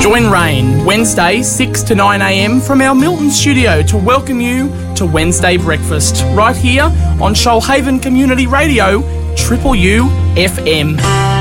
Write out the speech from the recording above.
Join Rain Wednesday 6 to 9 a.m. from our Milton studio to welcome you to Wednesday Breakfast right here on Shoalhaven Community Radio, Triple U FM.